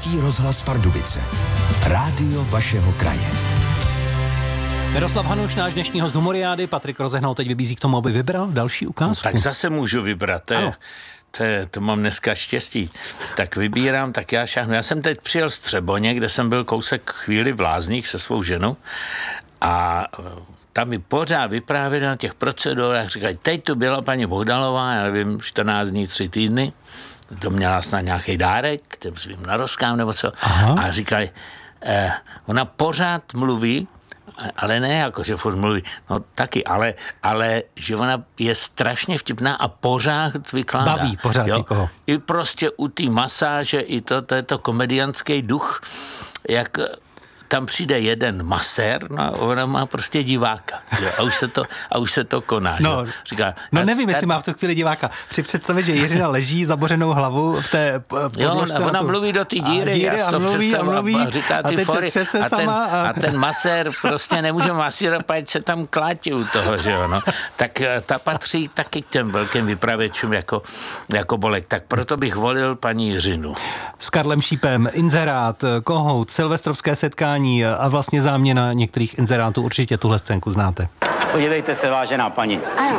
Český rozhlas Pardubice. Rádio vašeho kraje. Miroslav Hanuš, náš dnešní host Humoriády. Patrik Rozehnal teď vybízí k tomu, aby vybral další ukázku. Tak zase můžu vybrat, to mám dneska štěstí. Tak vybírám, tak já šáhnu. Já jsem teď přijel z Třeboně, kde jsem byl kousek chvíli v Lázních se svou ženou a tam mi pořád vyprávěli na těch procedurách, říkají, teď tu byla paní Bohdalová, já nevím, 14 dní, 3 týdny, to měla snad nějaký dárek, těm svým narozkám nebo co. Aha. A říkají, ona pořád mluví, ale ne jako, že furt mluví, no taky, ale že ona je strašně vtipná a pořád vykládá. Baví pořád někoho. I prostě u té masáže, i to je to komediánský duch, jak tam přijde jeden masér, no ona má prostě diváka, jo, a už se to koná, no, že? Říká, nevím, jestli má v tu chvíli diváka. Při představě, že Jiřina leží zabořenou hlavu v té podložce. Ona mluví do té díry a říká ty fory a ten masér prostě nemůže masírovat, ať se tam klátí u toho, že jo, no. Tak ta patří taky k těm velkým vypravěčům jako Bolek, tak proto bych volil paní Jiřinu. S Karlem Šípem, inzerát, kohout, silvestrovské setkání a vlastně záměna některých inzerátů, určitě tuhle scénku znáte. Podívejte se, vážená paní. Ano.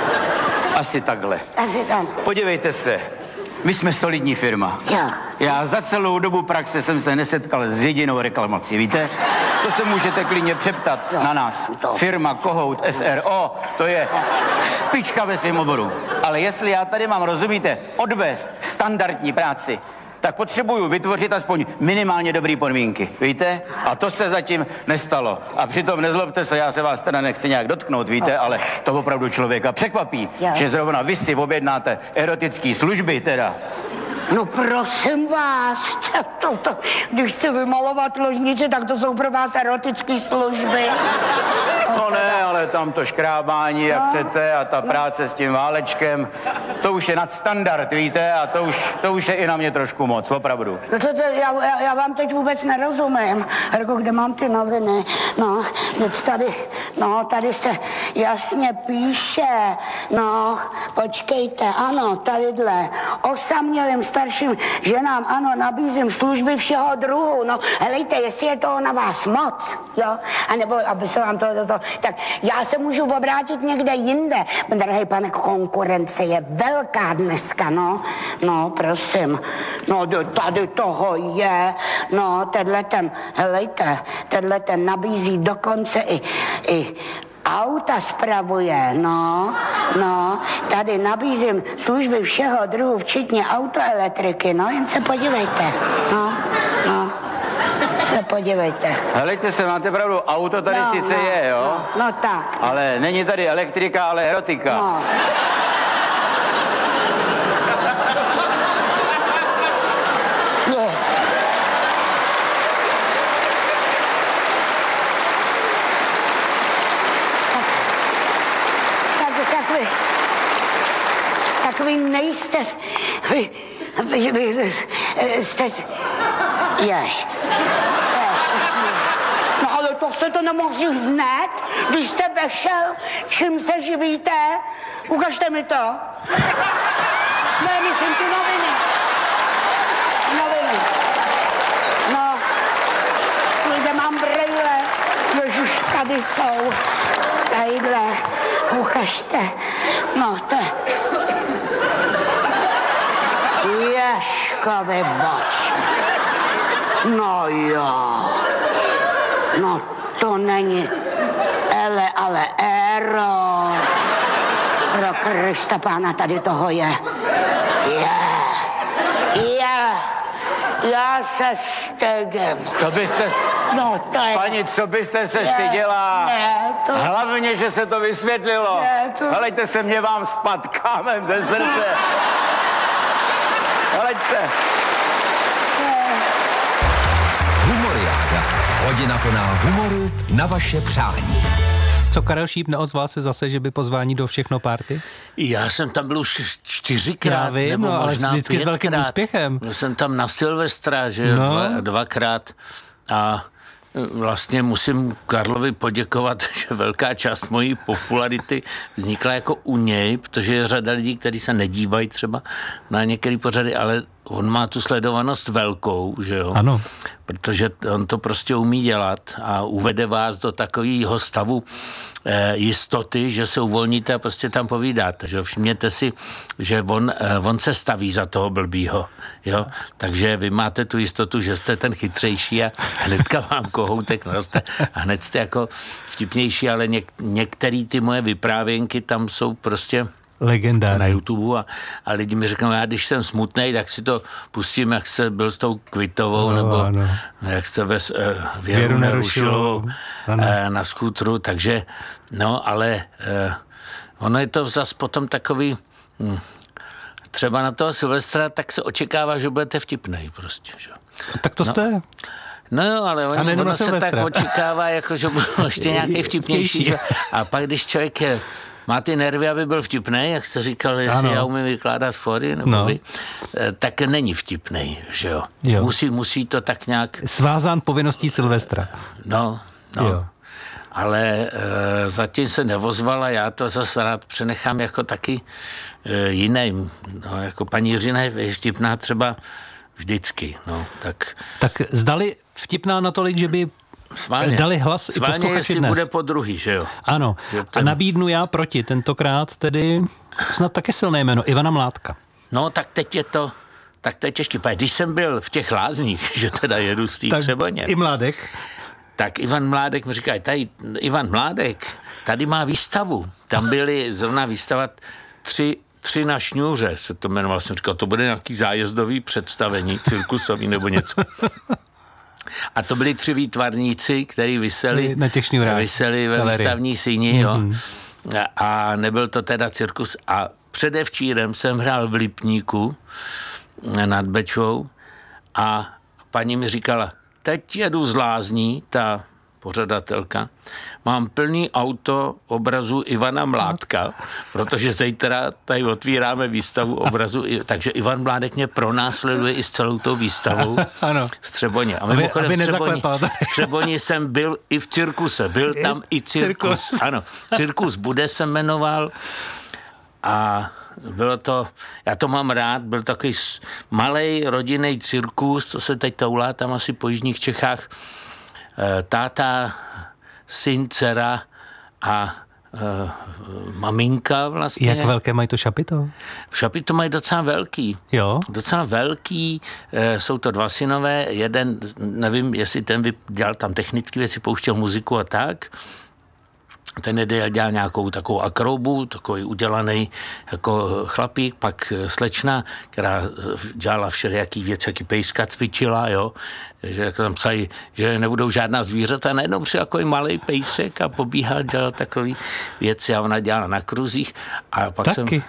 Asi takhle. Asi tam. Podívejte se, my jsme solidní firma. Jo. Já za celou dobu praxe jsem se nesetkal s jedinou reklamací, víte? To se můžete klidně přeptat na nás. Firma Kohout SRO, to je špička ve svém oboru. Ale jestli já tady mám, rozumíte, odvést standardní práci, tak potřebuju vytvořit aspoň minimálně dobrý podmínky, víte? A to se zatím nestalo. A přitom nezlobte se, já se vás teda nechci nějak dotknout, víte, ale to opravdu člověka překvapí, že zrovna vy si objednáte erotické služby teda. No prosím vás, když chci vymalovat ložnici, tak to jsou pro vás erotické služby. No ne, ale tam to škrábání, jak chcete, a ta práce s tím válečkem, to už je nadstandard, víte, a to už je i na mě trošku moc, opravdu. No já vám teď vůbec nerozumím, jako kde mám ty noviny, no, tady se jasně píše, no, počkejte, ano, tadyhle, osamělým starším ženám, ano, nabízím služby všeho druhu, no, helejte, jestli je toho na vás moc, jo, anebo aby se vám to, tak já se můžu obrátit někde jinde, drahý pane, konkurence je velká dneska, no, prosím, no, tady toho je, no, tenhle ten nabízí dokonce i auta spravuje, no, tady nabízím služby všeho druhu, včetně autoelektriky, no, jen se podívejte, no, se podívejte. Helejte se, máte pravdu, auto tady sice je, jo? No tak. Ale není tady elektrika, ale erotika. No. Tak vy nejste, vy jste, no ale to jste to nemohl říct hned, když jste vešel, čím se živíte, ukažte mi to. Ne, myslím ty noviny. No, kde mám brejle, ježiš, tady jsou, tadyhle, ukažte, no to Ježkovi oči. No jo. No to není ale Ero. Pro Krista Pána tady toho je. Já se stydím. Co byste... No to je... Paní, co byste se styděla? Ne, to... Hlavně, že se to vysvětlilo. Ne, to... Helejte se, mě vám spad kámen ze srdce. Helejte. Humoriáda. Hodina plná humoru na vaše přání. Co, Karel Šíp neozval se zase, že by pozvání do Všechno party? Já jsem tam byl už 4krát, já vím, nebo ale možná vždycky 5krát. s velkým úspěchem. Byl jsem tam na Silvestra, že dvakrát a vlastně musím Karlovi poděkovat, že velká část mojí popularity vznikla jako u něj, protože je řada lidí, kteří se nedívají třeba na některé pořady, ale on má tu sledovanost velkou, že jo? Ano. Protože on to prostě umí dělat a uvede vás do takového stavu jistoty, že se uvolníte a prostě tam povídáte, že jo? Všimněte si, že on se staví za toho blbýho, jo? Takže vy máte tu jistotu, že jste ten chytřejší a hnedka vám kohoutek naroste a hned jste jako vtipnější, ale některé ty moje vyprávěnky tam jsou prostě legendární na YouTube a lidi mi řeknou, já když jsem smutnej, tak si to pustím, jak jste byl s tou Kvitovou, nebo jak jste Věru Nerušilovou na skútru, takže ale ono je to zase potom takový třeba na toho Silvestra, tak se očekává, že budete vtipnej prostě, že? Tak to jste... No jo, ale ono se tak očekává, jako, že bude ještě nějaký vtipnější. Že? A pak, když člověk má ty nervy, aby byl vtipnej, jak jste říkal, jestli já umím vykládat fóry, nebo vy, tak není vtipnej, že jo. Musí to tak nějak... Svázán povinností Silvestra. No. Jo. Ale zatím se nevozval a já to zase rád přenechám jako taky jiným. No, jako paní Jiřina je vtipná třeba vždycky, Tak zdali vtipná natolik, že by dali hlas i posluchači dnes. Bude po druhý, že jo? Ano. A nabídnu já proti, tentokrát tedy snad taky silné jméno, Ivana Mládka. No, tak teď je to těžký. Když jsem byl v těch Lázních, že teda jedu z té Třeboně. I Mládek. Tak Ivan Mládek mi říká, Ivan Mládek tady má výstavu. Tam byly zrovna výstavat tři na šňůře, se to jmenoval. Jsem říkal, to bude nějaký zájezdový představení, cirkusový nebo něco. A to byli 3 výtvarníci, kteří viseli ve výstavní síni, jo. A nebyl to teda cirkus. A předevčírem jsem hrál v Lipníku nad Bečvou a paní mi říkala, teď jedu z Lázní, ta pořadatelka, mám plný auto obrazu Ivana Mládka, protože zítra tady otvíráme výstavu obrazu, takže Ivan Mládek mě pronásleduje i s celou tou výstavou z Třeboně. A mimochodem v Třeboni jsem byl i v cirkuse, byl tam i cirkus. Ano, cirkus Bude se jmenoval a bylo to, já to mám rád, byl takový malej rodinný cirkus, co se teď toulá tam asi po jižních Čechách. Táta, syn, dcera a maminka vlastně. Jak velké mají to šapito? Šapito mají docela velký. Jo? Docela velký, jsou to 2 synové, jeden, nevím, jestli ten dělal tam technické věci, pouštěl muziku a tak. Ten dělal nějakou takovou akrobu, takový udělaný jako chlapík, pak slečna, která dělala všelijaký věci, jaký pejska cvičila, jo, že tam psají, že nebudou žádná zvířata, najednou přijel takový malej pejsek a pobíhal, dělal takový věci a ona dělala na kruzích a pak taky.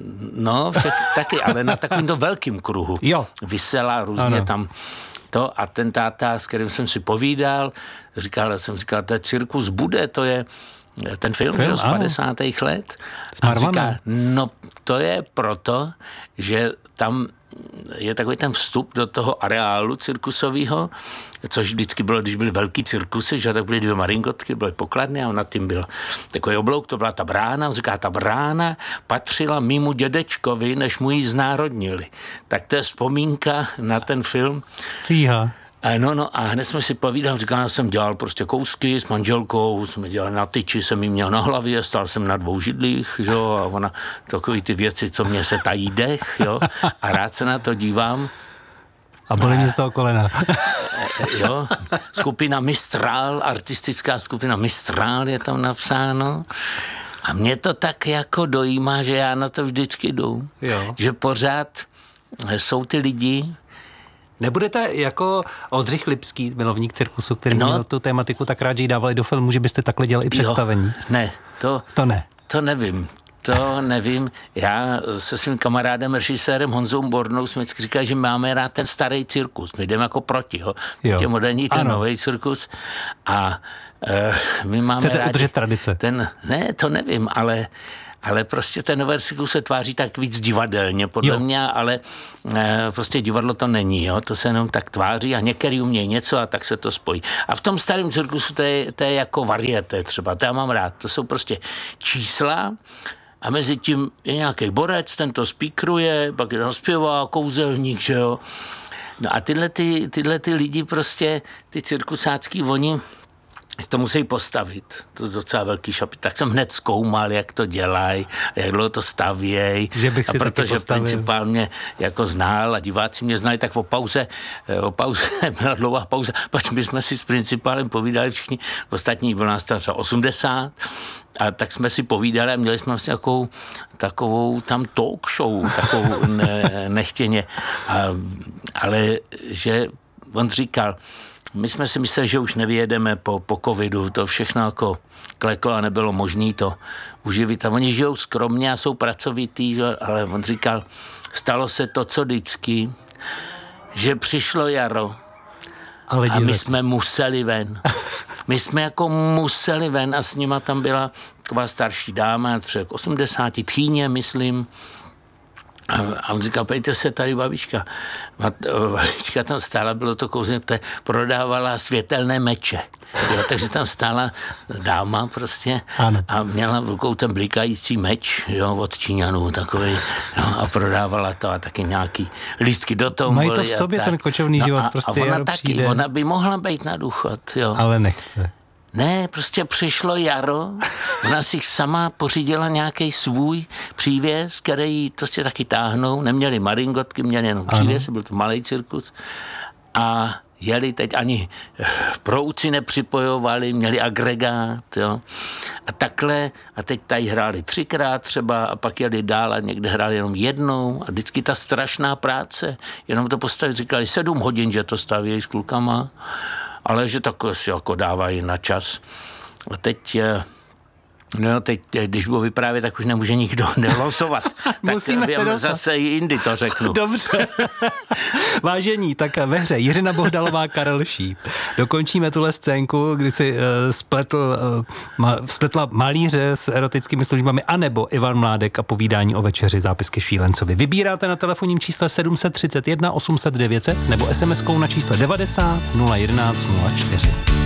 Taky, ale na takovým velkým kruhu. Jo. Vysela různě tam to a ten táta, s kterým jsem si povídal, jsem říkal, to cirkus Bude, to je ten film z 50. let. A říká, no to je proto, že tam je takový ten vstup do toho areálu cirkusového, což vždycky bylo, když byly velký cirkusy, že tak byly 2 maringotky, byly pokladny a nad tím byl takový oblouk, to byla ta brána. On říká, ta brána patřila mému dědečkovi, než mu ji znárodnili. Tak to je vzpomínka na ten film. Fíha. No a hned jsme si povídali, říkal, jsem dělal prostě kousky s manželkou, jsme dělali na tyči, jsem jí měl na hlavě, stál jsem na 2 židlích, jo, a ona takový ty věci, co mě se tají dech, jo, a rád se na to dívám. A bolí mě z toho kolena. Jo, skupina Mistral, artistická skupina Mistral je tam napsáno. A mě to tak jako dojímá, že já na to vždycky jdu. Jo. Že pořád jsou ty lidi. Nebudete jako Oldřich Lipský, milovník cirkusu, který měl tu tématiku tak rád, že ji dávali do filmu, že byste takhle dělali i představení? Ne, to ne. To nevím. To nevím. Já se svým kamarádem, režisérem Honzou Bornou jsme vždycky říkali, že máme rád ten starý cirkus. My jdeme jako proti, jo. Tě moderní, ten nový cirkus. A my máme chcete rádi udržet tradice? Ne, to nevím, ale prostě ten nový cirkus se tváří tak víc divadelně, podle mě, ale prostě divadlo to není, jo? To se jenom tak tváří a některý umějí něco a tak se to spojí. A v tom starém cirkusu to je jako varieté třeba, to já mám rád, to jsou prostě čísla a mezi tím je nějaký borec, ten to spíkruje, pak je tam zpěvá, kouzelník, že jo. No a tyhle lidi prostě, ty cirkusácký, oni to musí postavit. To je docela velký šop. Tak jsem hned zkoumal, jak to dělají, jak dlouho to stavějí. A protože principál mě jako znal a diváci mě znali, tak o pauze byla dlouhá pauza, pač my jsme si s principálem povídali všichni, ostatní bylo nás třeba 80 a tak jsme si povídali a měli jsme vlastně takovou tam talk show, takovou nechtěně. Ale že on říkal, my jsme si mysleli, že už nevyjedeme po covidu, to všechno jako kleklo a nebylo možné to uživit. A oni žijou skromně a jsou pracovitý, ale on říkal, stalo se to, co vždycky, že přišlo jaro a my jsme museli ven. My jsme jako museli ven a s nima tam byla taková starší dáma, třeba 80, tchýně, myslím. A on říkal, pejte se, tady babička. Babička tam stála, bylo to kouzně, prodávala světelné meče. Jo, takže tam stála dáma prostě a měla v rukou ten blikající meč, jo, od Číňanů takový, jo, a prodávala to a taky nějaký lístky do toho. Mají to v sobě ten kočovný život, prostě a ona taky, přijde. Ona by mohla být na důchod, jo. Ale nechce. Ne, prostě přišlo jaro, ona si sama pořídila nějaký svůj přívěs, který prostě taky táhnou, neměli maringotky, měli jenom přívěs, byl to malý cirkus a jeli teď ani prouci nepřipojovali, měli agregát, jo. A takhle, a teď tady hráli 3krát třeba a pak jeli dál a někde hráli jenom jednou a vždycky ta strašná práce, jenom to postavit, říkali 7 hodin, že to stavějí s klukama, ale že tak si jako dávají na čas. A teď, když budu vyprávět, tak už nemůže nikdo nelosovat. Musíme se dostat. Zase jindy to řeknu. Dobře. Vážení, tak ve hře Jiřina Bohdalová, Karel Šíp. Dokončíme tuhle scénku, kdy si spletla malíře s erotickými službami, anebo Ivan Mládek a povídání o večeři, zápisky Šílencovi. Vybíráte na telefonním čísle 731 800 900 nebo SMS-kou na čísle 90 011 04.